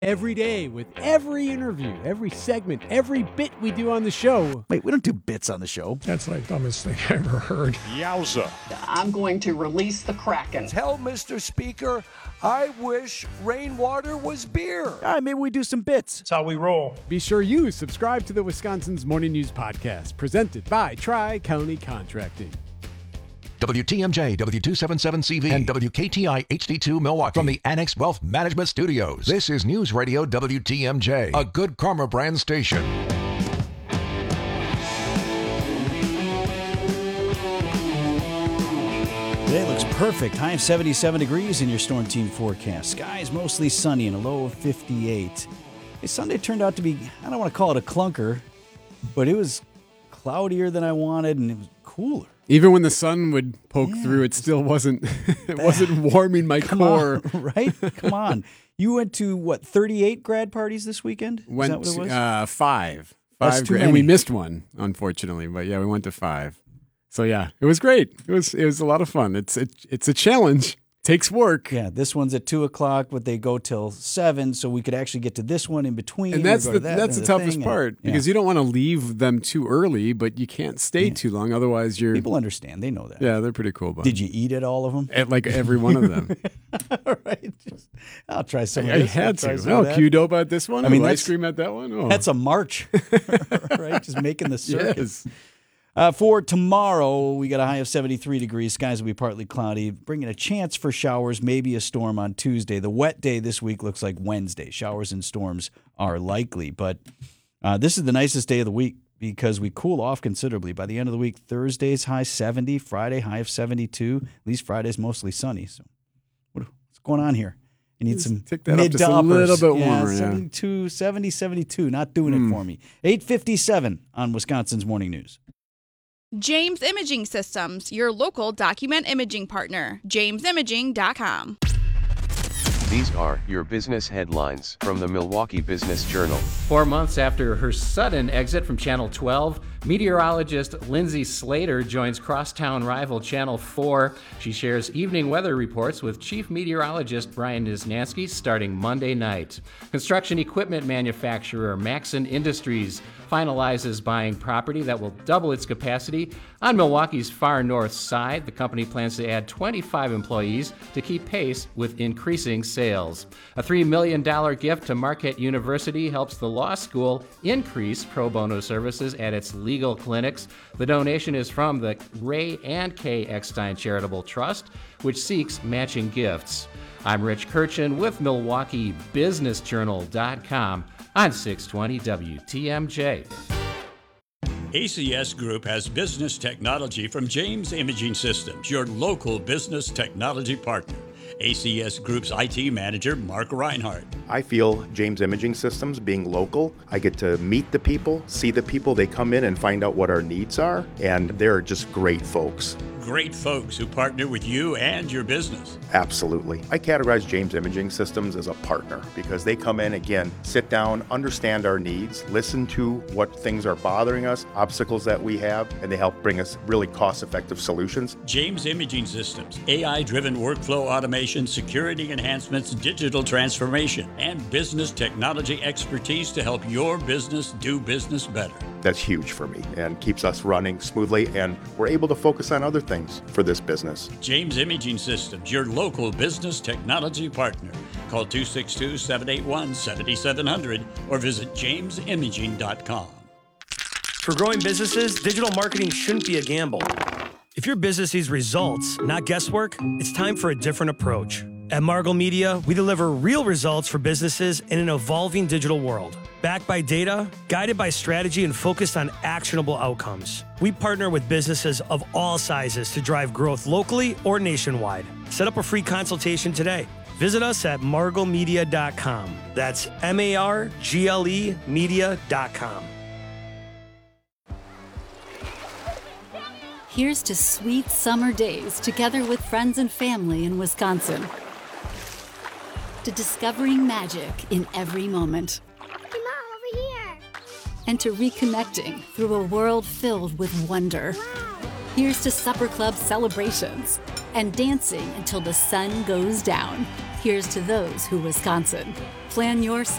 Every day with every interview, every segment, every bit we do on the show. Wait, we don't do bits on the show. That's like the dumbest thing I ever heard. Yowza. I'm going to release the Kraken. Tell Mr. Speaker, I wish rainwater was beer. All right, maybe we do some bits. That's how we roll. Be sure you subscribe to the Wisconsin's Morning News Podcast, presented by Tri-County Contracting. WTMJ, W277CV, and WKTI HD2 Milwaukee from the Annex Wealth Management Studios. This is News Radio WTMJ, a Good Karma brand station. Today looks perfect. High of 77 degrees in your Storm Team forecast. Skies mostly sunny and a low of 58. Hey, Sunday turned out to be, I don't want to call it a clunker, but it was cloudier than I wanted and it was cooler. Even when the sun would poke through, it still wasn't warming my core. Right? Come on. You went to, 38 grad parties this weekend? Is that what it was? 5. That's too and many. we missed one, unfortunately. But yeah, we went to 5. So yeah, it was great. It was a lot of fun. It's a challenge. Takes work. Yeah, this one's at 2:00, but they go till 7, so we could actually get to this one in between. And that's or go the to that's the toughest thing, part because you don't want to leave them too early, but you can't stay too long. Otherwise, you're people understand. They know that. Yeah, they're pretty cool about Did you eat at all of them? it. Like every one of them. All right. I'll try some of I this. had I'll try to. some of that. Q-dope at this one. I mean, ice cream at that one. Oh. That's a march, right? Just making the circuit. Yes. For tomorrow, we got a high of 73 degrees. Skies will be partly cloudy, bringing a chance for showers, maybe a storm on Tuesday. The wet day this week looks like Wednesday. Showers and storms are likely, but this is the nicest day of the week because we cool off considerably. By the end of the week, Thursday's high 70, Friday high of 72. At least Friday's mostly sunny. So what's going on here? You need some take that up mid just to a little bit warmer. 72, 70, 72. Not doing it for me. 8:57 on Wisconsin's Morning News. James Imaging Systems, your local document imaging partner. JamesImaging.com. These are your business headlines from the Milwaukee Business Journal. 4 months after her sudden exit from Channel 12, meteorologist Lindsay Slater joins crosstown rival Channel 4. She shares evening weather reports with Chief Meteorologist Brian Niznansky starting Monday night. Construction equipment manufacturer Maxon Industries finalizes buying property that will double its capacity on Milwaukee's far north side. The company plans to add 25 employees to keep pace with increasing sales. A $3 million gift to Marquette University helps the law school increase pro bono services at its legal clinics. The donation is from the Ray and Kay Eckstein Charitable Trust, which seeks matching gifts. I'm Rich Kirchen with MilwaukeeBusinessJournal.com on 620 WTMJ. ACS Group has business technology from James Imaging Systems, your local business technology partner. ACS Group's IT manager, Mark Reinhardt. I feel James Imaging Systems, being local, I get to meet the people, see the people. They come in and find out what our needs are, and they're just great folks. Great folks who partner with you and your business. Absolutely. I categorize James Imaging Systems as a partner because they come in, again, sit down, understand our needs, listen to what things are bothering us, obstacles that we have, and they help bring us really cost-effective solutions. James Imaging Systems, AI-driven workflow automation, security enhancements, digital transformation, and business technology expertise to help your business do business better. That's huge for me and keeps us running smoothly, and we're able to focus on other things for this business. James Imaging Systems, your local business technology partner. Call 262-781-7700 or visit jamesimaging.com. For growing businesses, digital marketing shouldn't be a gamble. If your business needs results, not guesswork, it's time for a different approach. At Margle Media, we deliver real results for businesses in an evolving digital world. Backed by data, guided by strategy, and focused on actionable outcomes. We partner with businesses of all sizes to drive growth locally or nationwide. Set up a free consultation today. Visit us at marglemedia.com. That's MARGLE media.com. Here's to sweet summer days together with friends and family in Wisconsin. To discovering magic in every moment. Hey, Mom, over here. And to reconnecting through a world filled with wonder. Wow. Here's to supper club celebrations and dancing until the sun goes down. Here's to those who Wisconsin. Plan your